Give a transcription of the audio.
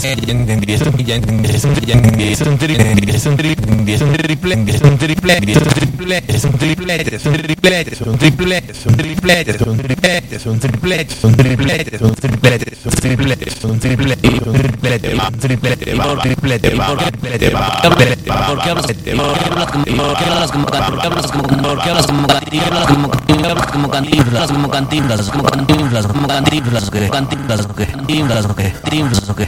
Ya entendí, eso ya entendí, eso ya entendí, es un triple, es un triple, es un triple, es un triple, es un triple, es un triple, es un triple, es un triple, es un triple, es un triple, es un triple, es un triple, es un triple, es un triple, es un triple, es un triplete, va, triplete, va, triplete, va, triplete, va, triplete, va, ¿por qué hablas como Cantinflas, como Cantinflas, como Cantinflas, como Cantinflas, como Cantinflas, que Cantinflas, que Cantinflas, que